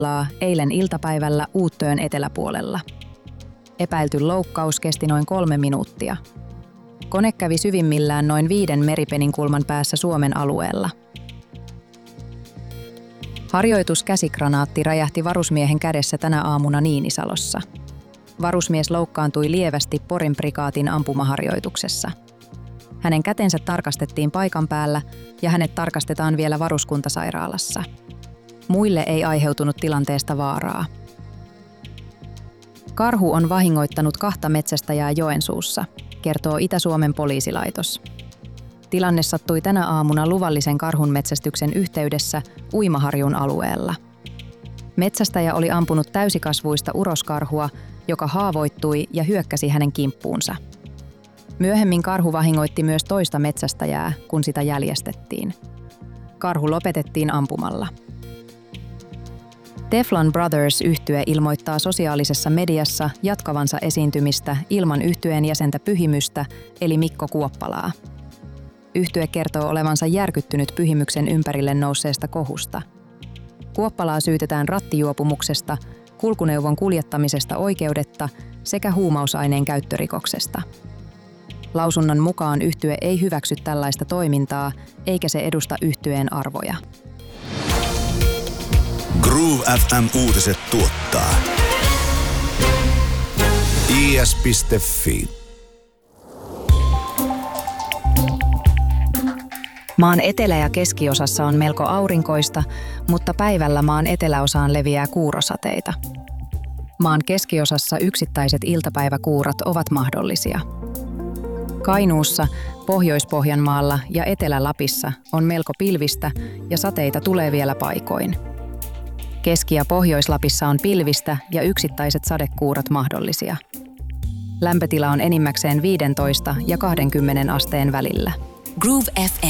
eilen iltapäivällä Uuttöön eteläpuolella. Epäilty loukkaus kesti noin 3 minuuttia. Kone kävi syvimmillään noin 5 meripeninkulman päässä Suomen alueella. Harjoituskäsikranaatti räjähti varusmiehen kädessä tänä aamuna Niinisalossa. Varusmies loukkaantui lievästi Porin prikaatin ampumaharjoituksessa. Hänen kätensä tarkastettiin paikan päällä ja hänet tarkastetaan vielä varuskuntasairaalassa. Muille ei aiheutunut tilanteesta vaaraa. Karhu on vahingoittanut 2 metsästäjää Joensuussa, kertoo Itä-Suomen poliisilaitos. Tilanne sattui tänä aamuna luvallisen karhunmetsästyksen yhteydessä Uimaharjun alueella. Metsästäjä oli ampunut täysikasvuista uroskarhua, joka haavoittui ja hyökkäsi hänen kimppuunsa. Myöhemmin karhu vahingoitti myös toista metsästäjää, kun sitä jäljestettiin. Karhu lopetettiin ampumalla. Teflon Brothers-yhtye ilmoittaa sosiaalisessa mediassa jatkavansa esiintymistä ilman yhtyeen jäsentä Pyhimystä, eli Mikko Kuoppalaa. Yhtye kertoo olevansa järkyttynyt Pyhimyksen ympärille nousseesta kohusta. Kuoppalaa syytetään rattijuopumuksesta, kulkuneuvon kuljettamisesta oikeudetta sekä huumausaineen käyttörikoksesta. Lausunnon mukaan yhtye ei hyväksy tällaista toimintaa, eikä se edusta yhtyeen arvoja. Groove FM-uutiset tuottaa is.fi. Maan etelä- ja keskiosassa on melko aurinkoista, mutta päivällä maan eteläosaan leviää kuurosateita. Maan keskiosassa yksittäiset iltapäiväkuurat ovat mahdollisia. Kainuussa, Pohjois-Pohjanmaalla ja Etelä-Lapissa on melko pilvistä ja sateita tulee vielä paikoin. Keski- ja Pohjois-Lapissa on pilvistä ja yksittäiset sadekuurat mahdollisia. Lämpötila on enimmäkseen 15 ja 20 asteen välillä. Groove FM.